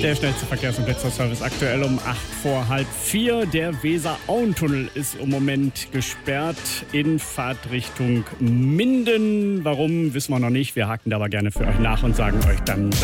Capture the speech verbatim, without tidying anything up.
Der schnellste Verkehrs- und Blitzerservice aktuell um acht vor halb vier. Der Weser-Auen-Tunnel ist im Moment gesperrt in Fahrtrichtung Minden. Warum, wissen wir noch nicht. Wir haken da aber gerne für euch nach und sagen euch dann